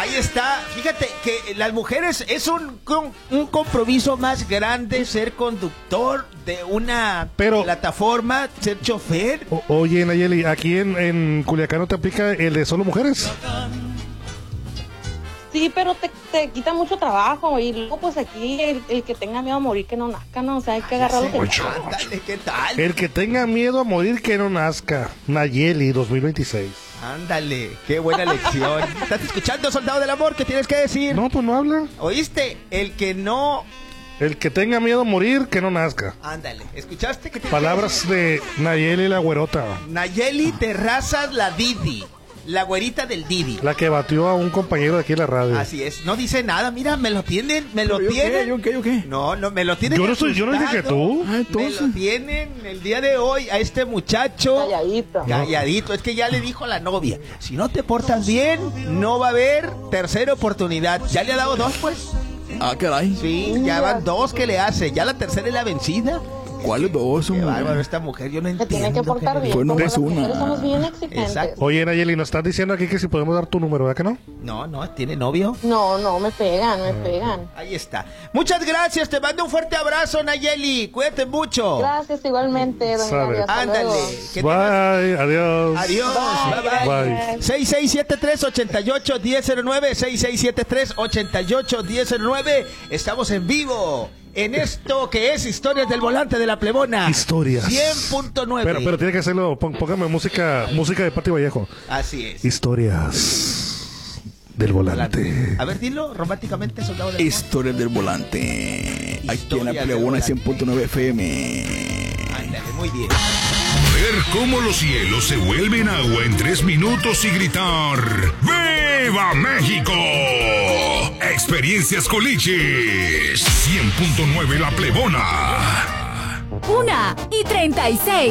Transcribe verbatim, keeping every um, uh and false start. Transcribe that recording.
Ahí está. Fíjate que las mujeres es un, un, un compromiso más grande ser conductor de una Pero, plataforma, ser chofer. O, oye, Nayeli, aquí en, en Culiacán no te aplica el de solo mujeres. Sí, pero te, te quita mucho trabajo y luego pues aquí el, el que tenga miedo a morir que no nazca, ¿no? O sea, hay que agarrarlo que... Ándale, ¿qué tal? El que tenga miedo a morir que no nazca. Nayeli dos mil veintiséis. Ándale, qué buena lección. ¿Estás escuchando, soldado del amor? ¿Qué tienes que decir? No, pues no habla. ¿Oíste? El que no... El que tenga miedo a morir que no nazca. Ándale, ¿escuchaste? ¿Qué Palabras de Nayeli la güerota. Nayeli Terrazas, la Didi. La güerita del Didi. La que batió a un compañero de aquí en la radio. Así es, no dice nada, mira, me lo tienen, me lo ¿Yo tienen. qué? ¿Yo qué? ¿Yo qué? No, no, me lo tienen. Yo no soy, yo no dije que tú. Ah, entonces. Me lo tienen el día de hoy a este muchacho. Calladito. Calladito, es que ya le dijo a la novia, si no te portas bien, no va a haber tercera oportunidad. ¿Ya le ha dado dos, pues? Ah, caray. Sí, ya van dos que le hace, ya la tercera es la vencida. ¿Cuáles dos, Qué hombre? bárbaro esta mujer, yo no Se entiendo. tiene que portar qué- bien. Pues no porque es las una. mujeres somos bien exigentes. Exacto. Oye, Nayeli, nos estás diciendo aquí que si podemos dar tu número, ¿verdad que no? No, no, tiene novio. No, no, me pegan, me pegan. Ahí está. Muchas gracias, te mando un fuerte abrazo, Nayeli. Cuídate mucho. Gracias igualmente, doña Sabe. Nadia. Hasta Ándale. luego. Que Bye, tengas- adiós. Adiós. Bye, bye. Bye. seis seis siete tres, ocho ocho uno cero cero nueve, seis seis siete tres, ocho ocho uno cero cero nueve. Estamos en vivo en esto que es Historias del Volante de la Plebona. Historias. cien punto nueve. Pero, pero tiene que hacerlo, pon- póngame música, música de Pati Vallejo. Así es. Historias del volante. A ver, dilo románticamente, soldado del amor. Historias del volante. Aquí en la Historias del Plebona volante. cien punto nueve F M. Ándale, muy bien. Ver cómo los cielos se vuelven agua en tres minutos y gritar ¡Viva México! Experiencias Colichis. cien punto nueve La Plebona. Una y treinta y seis.